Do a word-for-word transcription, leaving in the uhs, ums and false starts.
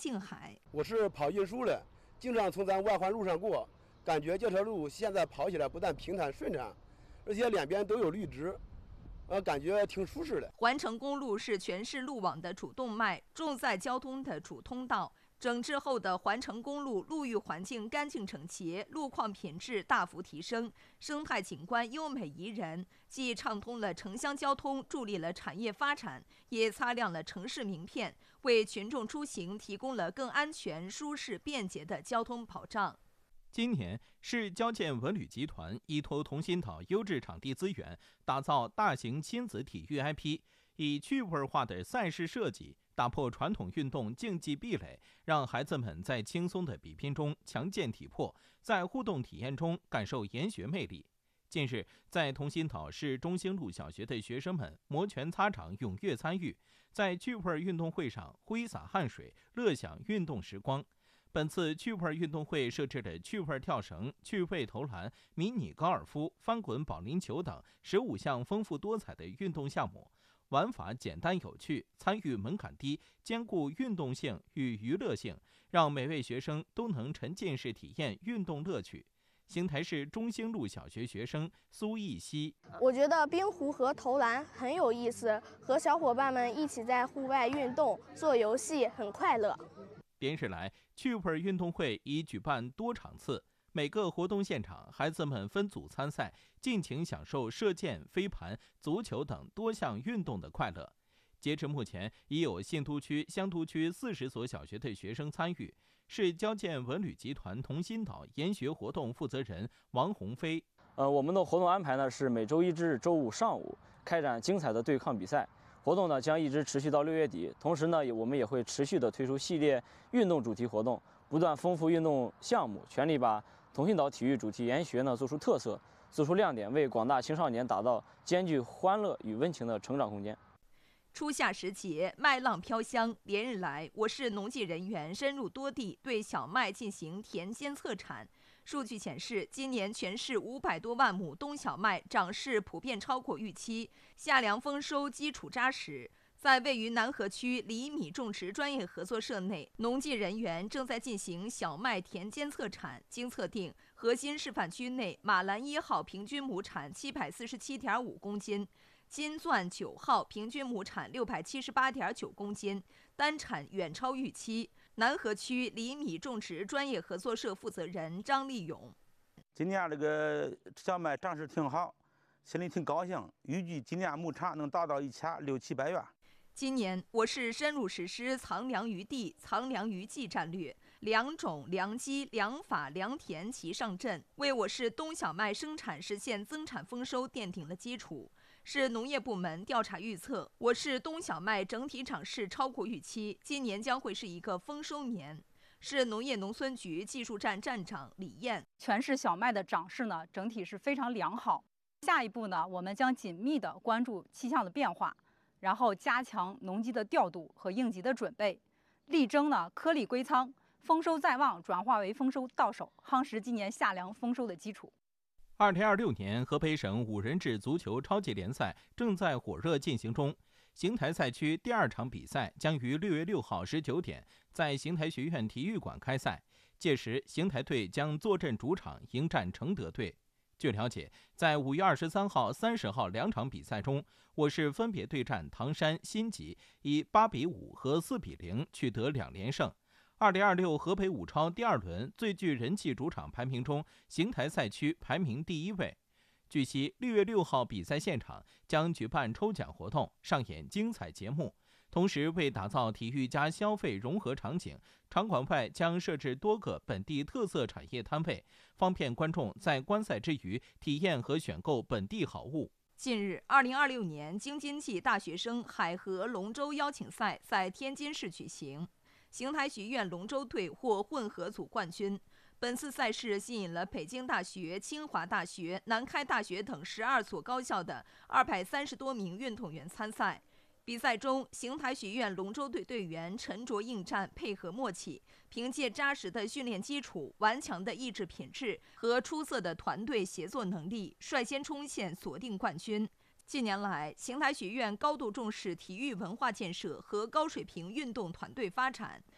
静海。 我是跑运输的，经常从咱外环路上过，感觉这条路现在跑起来不但平坦顺畅，而且两边都有绿植。呃，感觉挺舒适的。 环城公路是全市路网的主动脉，重载交通的主通道。整治后的环城公路路域环境干净整洁，路况品质大幅提升，生态景观优美宜人，既畅通了城乡交通，助力了产业发展，也擦亮了城市名片，为群众出行提供了更安全、舒适、便捷的交通保障。 今年，市交建文旅集团依托同心岛优质场地资源，打造大型亲子体育 I P， 以趣味化的赛事设计，打破传统运动竞技壁垒，让孩子们在轻松的比拼中强健体魄，在互动体验中感受研学魅力。近日，在同心岛市中兴路小学的学生们摩拳擦掌，踊跃参与，在趣味运动会上挥洒汗水，乐享运动时光。本次趣味运动会设置了趣味跳绳、趣味投篮、迷你高尔夫、翻滚保龄球等十五项丰富多彩的运动项目，玩法简单有趣，参与门槛低，兼顾运动性与娱乐性，让每位学生都能沉浸式体验运动乐趣。邢台市中兴路小学学生苏艺熙： 我觉得冰壶和投篮很有意思，和小伙伴们一起在户外运动、做游戏，很快乐。 连日来，趣味运动会已举办多场次，每个活动现场，孩子们分组参赛，尽情享受射箭、飞盘、足球等多项运动的快乐。截至目前，已有信都区、香都区四十所小学的学生参与。市交建文旅集团同心岛研学活动负责人王鸿飞： 呃，我们的活动安排呢是每周一至周五上午开展精彩的对抗比赛。活动呢将一直持续到六月底，同时呢，我们也会持续的推出系列运动主题活动，不断丰富运动项目，全力把同心岛体育主题研学呢做出特色，做出亮点，为广大青少年打造兼具欢乐与温情的成长空间。 初夏时节，麦浪飘香。连日来，我市农技人员深入多地，对小麦进行田间测产。数据显示，今年全市五百多万亩冬小麦长势普遍超过预期，夏粮丰收基础扎实。在位于南河区厘米种植专业合作社内，农技人员正在进行小麦田间测产。经测定，核心示范区内马兰一号平均亩产七百四十七点五公斤。金钻九号平均亩产六百七十八点九公斤，单产远超预期。南河区厘米种植专业合作社负责人张立勇： 今年这个小麦长势挺好，心里挺高兴，预计今年亩产能达到一千六七百元。 今年，我市深入实施藏粮于地、藏粮于技战略，良种、良机、良法、良田齐上阵，为我市冬小麦生产实现增产丰收奠定了基础。市农业部门调查预测，我市冬小麦整体长势超过预期，今年将会是一个丰收年。市农业农村局技术站站长李艳： 全市小麦的长势呢，整体是非常良好。下一步呢，我们将紧密地关注气象的变化，然后加强农机的调度和应急的准备，力争呢颗粒归仓，丰收在望转化为丰收到手，夯实今年夏粮丰收的基础。 二零二六年河北省五人制足球超级联赛正在火热进行中，邢台赛区第二场比赛将于六月六号十九点在邢台学院体育馆开赛，届时邢台队将坐镇主场迎战承德队。据了解，在五月二十三号、三十号两场比赛中，我市分别对战唐山、新集，以八比五和四比零取得两连胜。二零二六河北五超第二轮最具人气主场排名中，邢台赛区排名第一位。据悉，六月六号比赛现场将举办抽奖活动，上演精彩节目。同时，为打造体育加消费融合场景，场馆外将设置多个本地特色产业摊位，方便观众在观赛之余体验和选购本地好物。 近日，二零二六年京津冀大学生海河龙舟邀请赛在天津市举行。邢台学院龙舟队获混合组冠军。本次赛事吸引了北京大学、清华大学、南开大学等十二所高校的二百三十多名运动员参赛。比赛中，邢台学院龙舟队队员沉着应战，配合默契，凭借扎实的训练基础、顽强的意志品质和出色的团队协作能力，率先冲线锁定冠军。近年来，邢台学院高度重视体育文化建设和高水平运动团队发展，